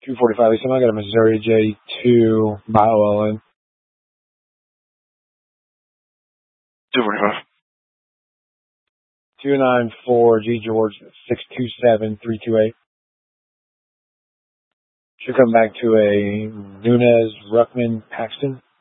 245. Lisa, I got a Missouri J2 by OLN. 245. 294 G George 627 328. Should come back to a Nunez Ruckman Paxton.